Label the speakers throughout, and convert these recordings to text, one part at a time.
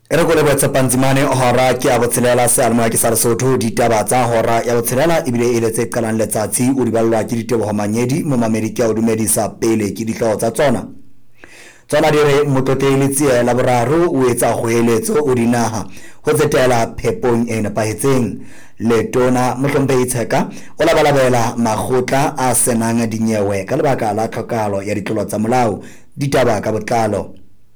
Speaker 1: Ere go le botsa panzimane hora ke a botshelela se alma ke sa Lesotho ditaba tsa hora ya botshelela ibile ile tse qalang letsatsi o di ballwa ke ditebo manyedi mo America o dumedisa pele ke dihlao tsa tsona dire mototeli tsie la boraro o etsa go eletso o dinaha ho tsetela phepong e nepahetseng letona mohlompe itsheka o la balabela magotla a senang dinyewe ka lebaka la tlhokalo ya ditlolo tsa molao ditaba ka botlalo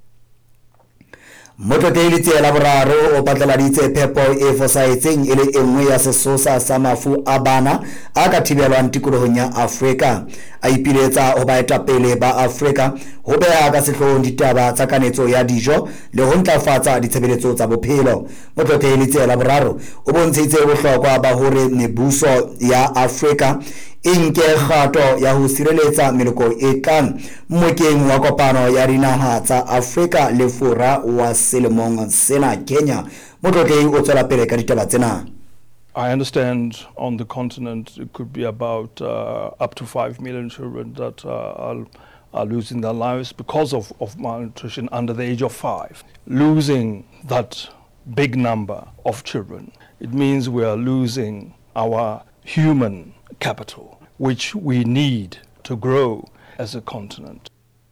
Speaker 1: Mototeli tsie la boraro o patlaladitse phepo e fosahetseng ile enngwe ya sesosa sa mafu a bana a ka thibelwang tikolohong ya Afrika a ipiletsa ho baetapele ba Afrika ho beha ka sehloohong ditaba tsa kanetso ya dijo le ho ntlafatsa ditshebeletso tsa bophelo Mototeli tsie la boraro o bontshitse bohlokwa ba hore mebuso ya Afrika inke kgato ya ho sireletsa meloko e tlang mokeng wa kopano ya dinaha tsa Afrika le fora wa selemong sena Kenya Mototeli o tswela pele ka ditaba tsena
Speaker 2: I understand on the continent it could be about up to 5 million children that are losing their lives because of malnutrition under the age of 5. Losing that big number of children, it means we are losing our human capital, which we need to grow as a continent.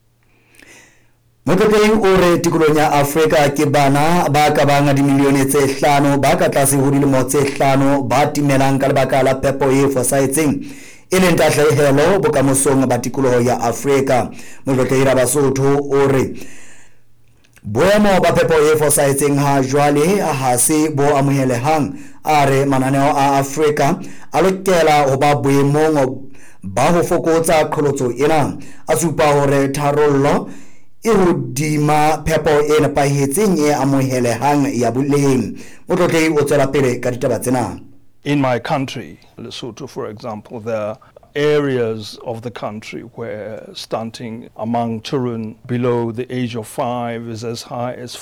Speaker 1: Mototeli o re tikolohong ya Afrika ke bana ba ka banga dimilione tse 5 ba ka tlase ho dilemo tse 5 ba timelang ka lebaka la phepo e fosahetseng e leng tahlehelo bokamosong ba tikoloho ya Afrika Mototeli ra Basotho o re boemo ba phepo e fosahetseng ha jwale ha se bo amohelehang a re mananeo a Afrika a lokela ho ba boemong ba ho fokotsa qholotso ena a supa hore tharollo e hodima phepo e nepahetseng e amohelehang ya boleng Mototeli o tswela pele ka ditaba tsena
Speaker 2: In my country, Lesotho, for example, there are areas of the country where stunting among children below the age of 5 is as high as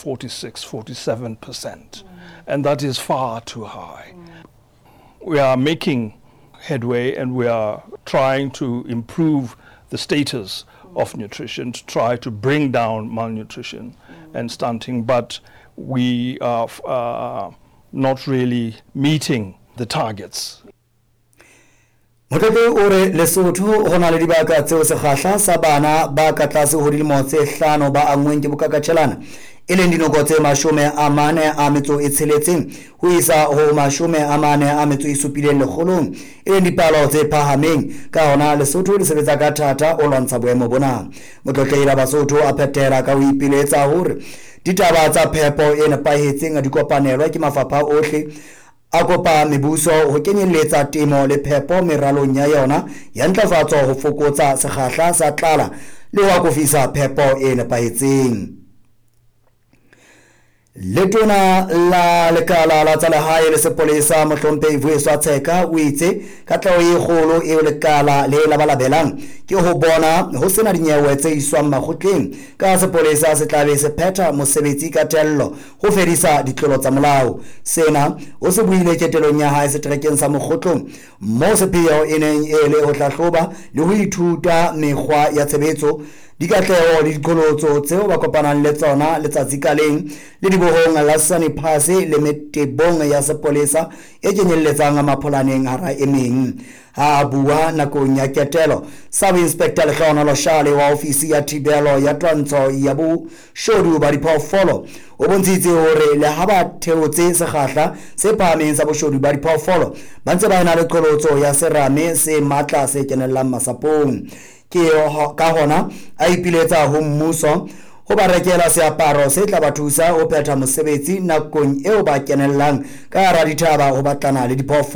Speaker 2: 46-47%. And that is far too high. We are making headway and we are trying to improve the status of nutrition to try to bring down malnutrition and stunting, but we are not really meeting the targets.
Speaker 1: Mototeli o re Lesotho ho na le dibaka tseo sekgahla sa bana ba ka tlase ho dilemo tse 5 ba angweng ke bokakatshelana e leng dinoko tse 46 ho isa ho 47 lekgolong e leng dipalo tse phahameng ka hona Lesotho le sebetsa ka thata o lwantsha boemo bona Mototeli ra Basotho a phetela ka ho ipiletsa hore ditaba tsa phepo e nepahetseng di kopanelwa ke mafapha ohle a kopa mebuso ho kenyeletsa temo le phepo meralong ya yona ya ntlafatso ho fokotsa sekgahla sa tlala le ho akofisa phepo e nepahetseng Letona la lekala la tsa lehae le sepolesa Mohlompe Vuyiswa Tsheka o itse katleho e kgolo e lekala le labalabelang ke ho bona ho sena dinyewe tse iswang makgotleng ka sepolesa se tlabe se phetha mosebetsi ka tello ho fedisa ditlolo tsa molao sena o se buile ketelong ya hae setrekeng sa mokgotlong mo sepheo e neng e le ho hlahloba le ho ithuta mekgwa ya tshebetso dikatleho le dikolotso tseo ba kopanang le tsona letsatsi ka leng le dibohong la Saniphase le metebong ya sepolesa e kenyelletsang mapholaneng hara e meng ha bua nakong ya ketelo Sub-Inspector Lekgaono Shale wa ofisi ya thibelo ya twantsho ya boshodu ba diphoofolo o bontshitse hore le ha ba theotse sekgahla se phahameng sa boshodu ba diphoofolo ba ntse ba ena le qholotso ya serame se matla se kenellang masapong ke ka hona a ipiletsa ho mmuso ho ba rekela seaparo se tla ba thusa ho phetha mosebetsi nakong eo ba kenellang ka hara dithaba ho batlana le diphoofolo